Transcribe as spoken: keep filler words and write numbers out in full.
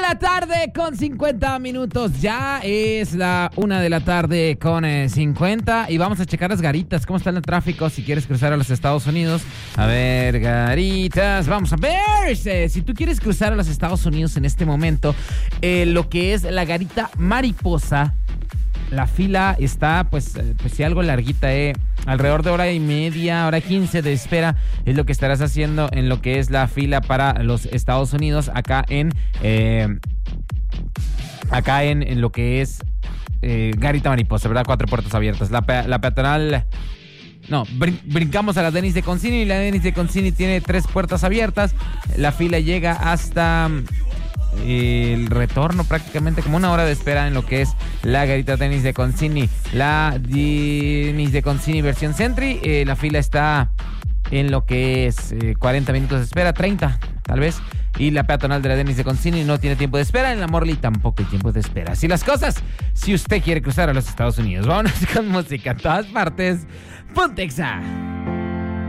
la tarde con cincuenta minutos. Ya es la una de la tarde con eh, cincuenta. Y vamos a checar las garitas. ¿Cómo está el tráfico si quieres cruzar a los Estados Unidos? A ver, garitas. Vamos a ver. Eh, si tú quieres cruzar a los Estados Unidos en este momento, eh, lo que es la garita Mariposa, la fila está, pues, eh, pues sí, algo larguita, eh. Alrededor de hora y media, hora quince de espera es lo que estarás haciendo en lo que es la fila para los Estados Unidos acá en, eh, acá en, en lo que es eh, Garita Mariposa, ¿verdad? Cuatro puertas abiertas. La, pe- la peatonal... No, brin- brincamos a la Denis de Concini y la Denis de Concini tiene tres puertas abiertas. La fila llega hasta... el retorno, prácticamente como una hora de espera en lo que es la garita Denis de Concini. La Denis de Concini versión Sentry, eh, la fila está en lo que es eh, cuarenta minutos de espera, treinta tal vez. Y la peatonal de la Denis de Concini no tiene tiempo de espera. En la Morley tampoco hay tiempo de espera. Así las cosas, si usted quiere cruzar a los Estados Unidos. Vámonos con música a todas partes. Pontexa.